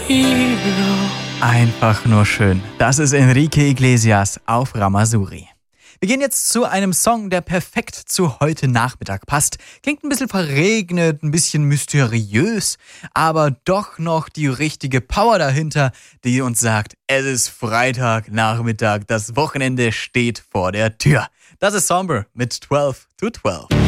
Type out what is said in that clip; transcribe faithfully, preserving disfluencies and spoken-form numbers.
Einfach nur schön. Das ist Enrique Iglesias auf Ramazzouri. Wir gehen jetzt zu einem Song, der perfekt zu heute Nachmittag passt. Klingt ein bisschen verregnet, ein bisschen mysteriös, aber doch noch die richtige Power dahinter, die uns sagt, es ist Freitagnachmittag, das Wochenende steht vor der Tür. Das ist Somber mit zwölf to zwölf.